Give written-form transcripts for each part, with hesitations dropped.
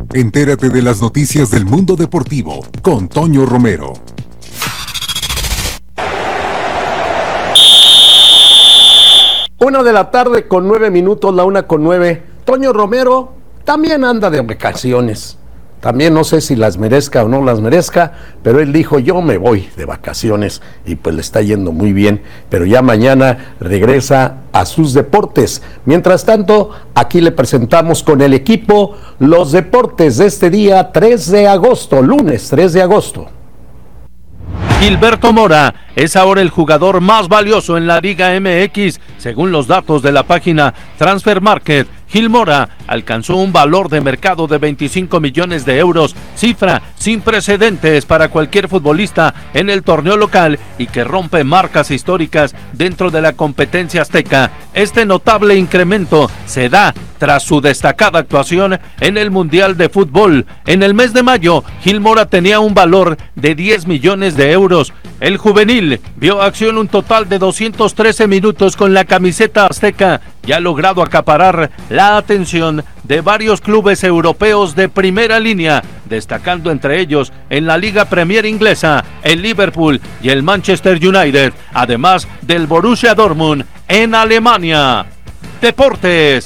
Entérate de las noticias del mundo deportivo con Toño Romero. Una de la tarde con 9 minutos, la 1:09. Toño Romero también anda de vacaciones. También no sé si las merezca o no las merezca, pero él dijo, yo me voy de vacaciones, y pues le está yendo muy bien, pero ya mañana regresa a sus deportes. Mientras tanto, aquí le presentamos con el equipo los deportes de este día 3 de agosto, lunes 3 de agosto. Gilberto Mora es ahora el jugador más valioso en la Liga MX, según los datos de la página Transfer Market. Gil Mora alcanzó un valor de mercado de 25 millones de euros, cifra sin precedentes para cualquier futbolista en el torneo local y que rompe marcas históricas dentro de la competencia azteca. Este notable incremento se da tras su destacada actuación en el Mundial de Fútbol. En el mes de mayo, Gil Mora tenía un valor de 10 millones de euros. El juvenil vio acción un total de 213 minutos con la camiseta azteca y ha logrado acaparar la atención de varios clubes europeos de primera línea, destacando entre ellos en la Liga Premier inglesa, el Liverpool y el Manchester United, además del Borussia Dortmund en Alemania. Deportes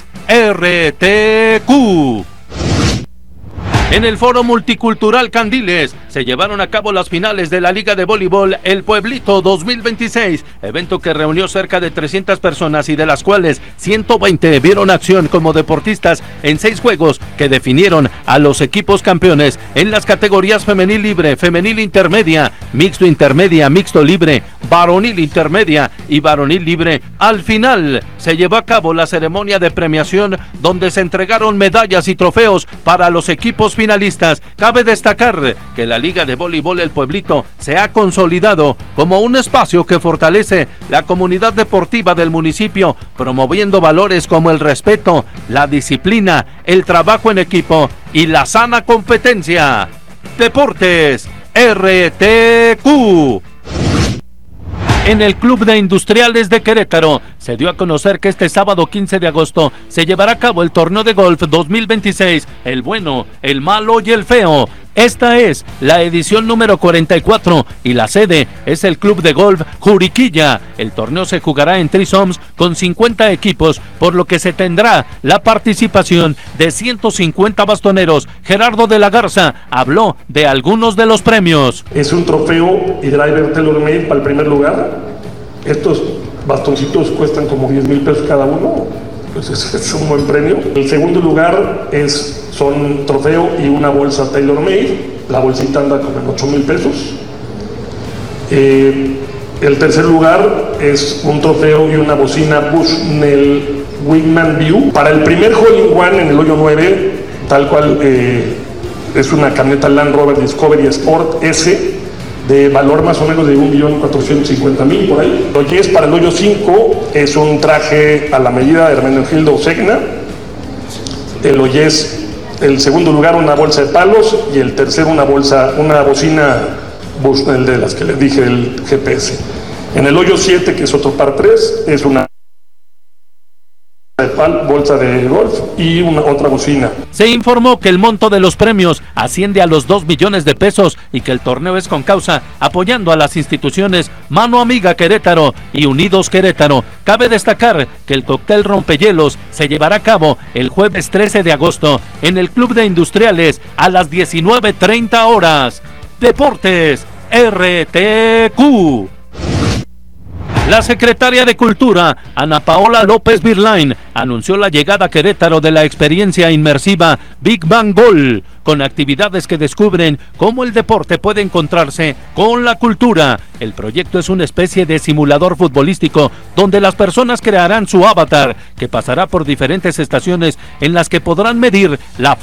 RTQ. En el Foro Multicultural Candiles se llevaron a cabo las finales de la Liga de Voleibol El Pueblito 2026, evento que reunió cerca de 300 personas y de las cuales 120 vieron acción como deportistas en 6 juegos que definieron a los equipos campeones en las categorías femenil libre, femenil intermedia, mixto intermedia, mixto libre, varonil intermedia y varonil libre. Al final se llevó a cabo la ceremonia de premiación donde se entregaron medallas y trofeos para los equipos finalistas. Cabe destacar que la Liga de Voleibol El Pueblito se ha consolidado como un espacio que fortalece la comunidad deportiva del municipio, promoviendo valores como el respeto, la disciplina, el trabajo en equipo y la sana competencia. Deportes RTQ. En el Club de Industriales de Querétaro se dio a conocer que este sábado 15 de agosto se llevará a cabo el torneo de golf 2026, el bueno, el malo y el feo. Esta es la edición número 44 y la sede es el Club de Golf Juriquilla. El torneo se jugará en threesomes con 50 equipos, por lo que se tendrá la participación de 150 bastoneros. Gerardo de la Garza habló de algunos de los premios. Es un trofeo y driver tailor-made para el primer lugar. Estos bastoncitos cuestan como 10,000 pesos cada uno, pues es un buen premio. El segundo lugar son trofeo y una bolsa tailor-made. La bolsita anda como en 8,000 pesos. El tercer lugar es un trofeo y una bocina Bushnell Wingman View. Para el primer hole-in-one en el hoyo 9, tal cual es una camioneta Land Rover Discovery Sport S, de valor más o menos de 1.450.000 por ahí. Lo que es para el hoyo 5 es un traje a la medida de Hermenegildo Segna. El hoyés, el segundo lugar una bolsa de palos y el tercero una bocina Bushnell de las que les dije, el GPS. En el hoyo 7, que es otro par 3, es una bolsa de golf y otra bocina. Se informó que el monto de los premios asciende a los 2 millones de pesos y que el torneo es con causa apoyando a las instituciones Mano Amiga Querétaro y Unidos Querétaro. Cabe destacar que el cóctel rompehielos se llevará a cabo el jueves 13 de agosto en el Club de Industriales a las 19:30 horas. Deportes RTQ. La secretaria de Cultura, Ana Paola López Virlain, anunció la llegada a Querétaro de la experiencia inmersiva Big Bang Goal, con actividades que descubren cómo el deporte puede encontrarse con la cultura. El proyecto es una especie de simulador futbolístico donde las personas crearán su avatar, que pasará por diferentes estaciones en las que podrán medir la